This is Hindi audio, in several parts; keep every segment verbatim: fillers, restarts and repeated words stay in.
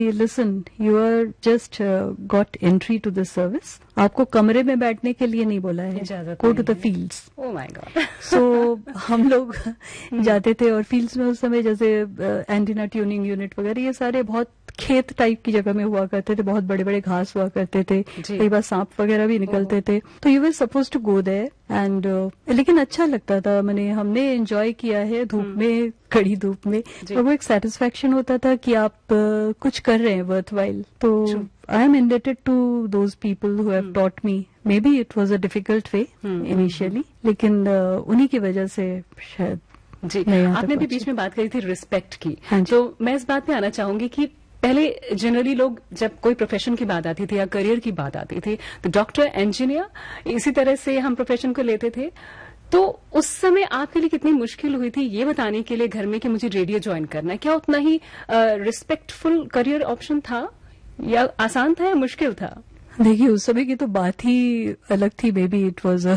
Listen, you are just got entry to this service, आपको कमरे में बैठने के लिए नहीं बोला है, go to the fields. Oh my God. सो हम लोग जाते थे और फील्ड्स में उस समय जैसे एंटीना ट्यूनिंग यूनिट वगैरह ये सारे बहुत खेत टाइप की जगह में हुआ करते थे, बहुत बड़े बड़े घास हुआ करते थे, कई बार सांप वगैरह भी निकलते थे, तो you were suppose to go there and लेकिन अच्छा लगता था, मैंने हमने एंजॉय किया है धूप में, कड़ी धूप में, और वो एक सेटिस्फेक्शन होता था कि आप uh, कुछ कर रहे हैं वर्थ वाइल। तो I am indebted to those people who have taught me, may be it was a difficult way initially, लेकिन uh, उन्हीं की वजह से शायद। जी, आपने भी बीच में बात करी थी रिस्पेक्ट की, तो मैं इस बात पे आना चाहूंगी कि पहले जनरली लोग जब कोई प्रोफेशन की बात आती थी या करियर की बात आती थी तो डॉक्टर, इंजीनियर, इसी तरह से हम प्रोफेशन को लेते थे। तो उस समय आपके लिए कितनी मुश्किल हुई थी ये बताने के लिए घर में कि मुझे रेडियो ज्वाइन करना है? क्या उतना ही रिस्पेक्टफुल करियर ऑप्शन था, या आसान था या मुश्किल था? देखिए, उस समय की तो बात ही अलग थी, may be it was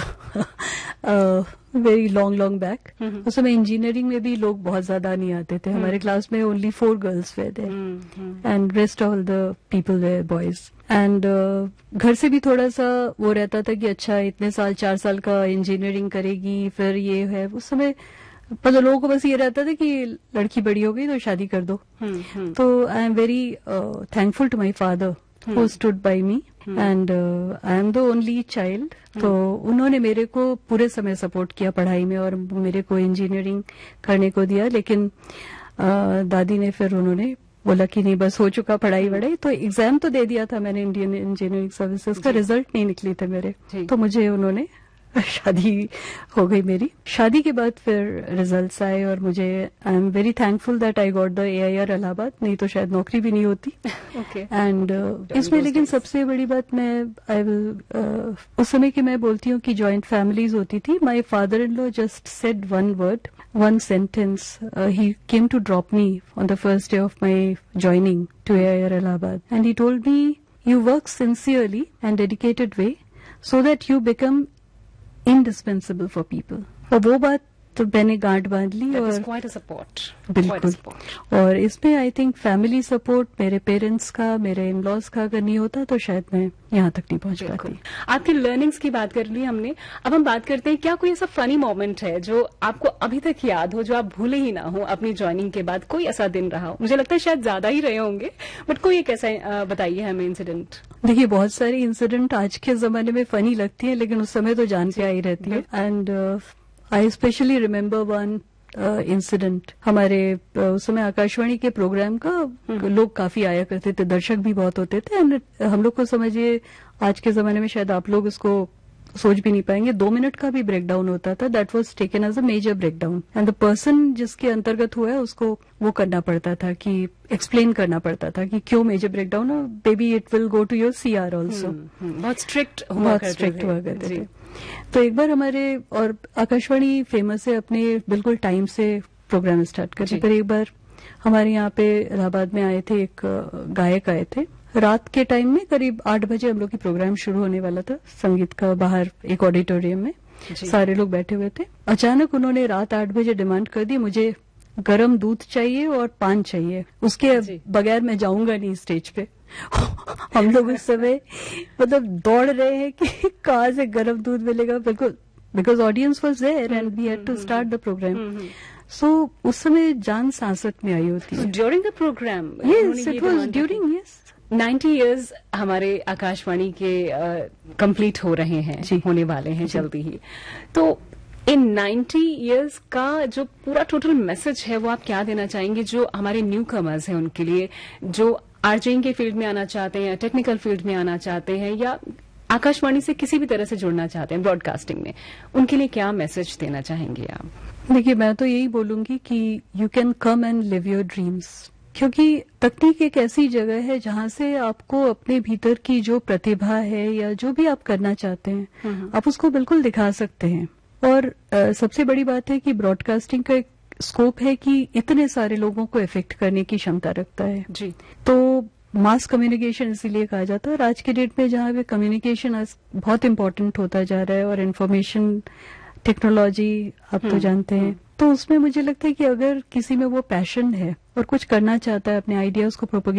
very long long back. उस समय इंजीनियरिंग में भी लोग बहुत ज्यादा नहीं आते थे, हमारे क्लास में only four girls way there and rest all the people way boys. And घर से भी थोड़ा सा वो रहता था कि अच्छा इतने साल, चार साल का इंजीनियरिंग करेगी, फिर ये है। उस समय मतलब लोगों को बस ये रहता था कि लड़की बड़ी हो गई तो शादी कर दो। तो I am very thankful to my father who stood by me and uh, I am the only child। तो उन्होंने मेरे को पूरे समय सपोर्ट किया पढ़ाई में और मेरे को इंजीनियरिंग करने को दिया, लेकिन uh, दादी ने फिर उन्होंने बोला कि नहीं बस हो चुका पढ़ाई वढ़ाई। तो एग्जाम तो दे दिया था मैंने इंडियन इंजीनियरिंग सर्विसेज का, रिजल्ट नहीं निकले थे मेरे, तो मुझे उन्होंने शादी हो गई मेरी। शादी के बाद फिर रिजल्ट्स आए और मुझे I am very thankful that I got the A I R Allahabad, नहीं तो शायद नौकरी भी नहीं होती। And okay. uh, इसमें लेकिन सबसे बड़ी बात मैं आई विल uh, उस समय की मैं बोलती हूँ कि जॉइंट फैमिलीज होती थी। My father in law just said one word, one sentence, he came to drop me on the first day of my joining two A I R Allahabad and he told me you work sincerely and dedicated way so that you become indispensable for people। और वो बात तो मैंने गांठ बांध ली। और quite a support, बिल्कुल support। और इसमें आई थिंक फैमिली सपोर्ट मेरे पेरेंट्स का, मेरे इन लॉज का अगर नहीं होता तो शायद मैं यहाँ तक नहीं पहुंच पाती। आपकी लर्निंग्स की बात कर ली हमने, अब हम बात करते हैं क्या कोई ऐसा फनी मोमेंट है जो आपको अभी तक याद हो, जो आप भूले ही ना हो अपनी ज्वाइनिंग के बाद? कोई ऐसा दिन रहा हो, मुझे लगता है शायद ज्यादा ही रहे होंगे, बट कोई एक ऐसा बताइए हमें इंसिडेंट। देखिए, बहुत सारी इंसिडेंट आज के जमाने में फनी लगती है, लेकिन उस समय तो जान पे आई रहती है। And I specially remember one incident. हमारे uh, उस समय आकाशवाणी के प्रोग्राम का लोग काफी आया करते थे, दर्शक भी बहुत होते थे। एंड हम लोग को समझिए आज के जमाने में शायद आप लोग इसको सोच भी नहीं पाएंगे, दो मिनट का भी ब्रेक डाउन होता था। That was taken as a major break down and the person जिसके अंतर्गत हुआ है उसको वो करना पड़ता था, कि एक्सप्लेन करना पड़ता था कि क्यों मेजर ब्रेक डाउन, और baby it will go to your C R also. बहुत स्ट्रिक्ट बहुत स्ट्रिक्ट हुआ करते थे। तो एक बार हमारे, और आकाशवाणी फेमस है अपने बिल्कुल टाइम से प्रोग्राम स्टार्ट करने पर, एक बार हमारे यहाँ पे इलाहाबाद में आए थे, एक गायक आए थे रात के टाइम में, करीब आठ बजे हम लोग की प्रोग्राम शुरू होने वाला था संगीत का, बाहर एक ऑडिटोरियम में सारे लोग बैठे हुए थे। अचानक उन्होंने रात आठ बजे डिमांड कर दी, मुझे गरम दूध चाहिए और पान चाहिए, उसके बगैर मैं जाऊंगा नहीं स्टेज पे। हम लोग उस समय मतलब दौड़ रहे हैं कि कहाँ से गरम दूध मिलेगा, बिल्कुल, because audience was there and we had to start the programme. सो उस समय जान सांसत में आई होती है। During the programme? Yes, it was during. Yes, ninety years हमारे आकाशवाणी के कंप्लीट uh, हो रहे हैं, होने वाले हैं जल्दी ही। तो इन नाइन्टी इयर्स का जो पूरा टोटल मैसेज है वो आप क्या देना चाहेंगे जो हमारे न्यू कमर्स हैं उनके लिए, जो आरजेइंग के फील्ड में आना चाहते हैं, टेक्निकल फील्ड में आना चाहते हैं, या आकाशवाणी से किसी भी तरह से जुड़ना चाहते हैं ब्रॉडकास्टिंग में, उनके लिए क्या मैसेज देना चाहेंगे आप? देखिए, मैं तो यही बोलूंगी कि you can come and live your dreams, क्योंकि तकनीक एक ऐसी जगह है जहां से आपको अपने भीतर की जो प्रतिभा है या जो भी आप करना चाहते हैं आप उसको बिल्कुल दिखा सकते हैं। और आ, सबसे बड़ी बात है कि ब्रॉडकास्टिंग का एक स्कोप है कि इतने सारे लोगों को इफेक्ट करने की क्षमता रखता है जी। तो मास कम्युनिकेशन इसीलिए कहा जाता है। और आज के डेट में जहां पे कम्युनिकेशन बहुत इम्पोर्टेंट होता जा रहा है और इन्फॉर्मेशन टेक्नोलॉजी आप तो जानते हैं, तो उसमें मुझे लगता है कि अगर किसी में वो पैशन है और कुछ करना चाहता है, अपने आइडियाज को प्रोपोगेट